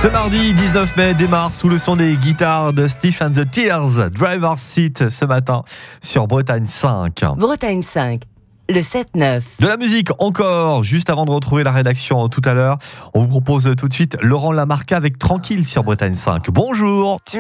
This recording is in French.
Ce mardi 19 mai démarre sous le son des guitares de Steve and the Tears, Driver's Seat ce matin sur Bretagne 5. Bretagne 5, le 7-9. De la musique encore, juste avant de retrouver la rédaction tout à l'heure, on vous propose tout de suite Laurent Lamarca avec Tranquille sur Bretagne 5. Bonjour.